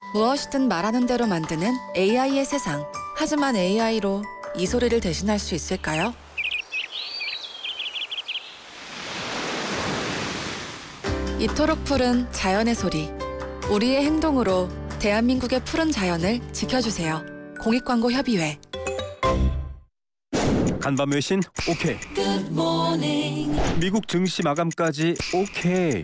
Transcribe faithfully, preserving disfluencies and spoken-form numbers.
무엇이든 말하는 대로 만드는 에이아이의 세상. 하지만 에이아이로 이 소리를 대신할 수 있을까요? 이토록 푸른 자연의 소리. 우리의 행동으로 대한민국의 푸른 자연을 지켜주세요. 공익광고협의회. 간밤 외신 오케이. 미국 증시 마감까지 오케이.